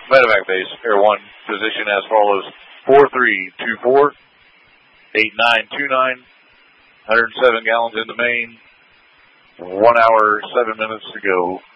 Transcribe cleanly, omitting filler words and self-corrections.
Medevac base, Air 1, position as follows: 4324, 8929, 107 gallons in the main, 1 hour, 7 minutes to go.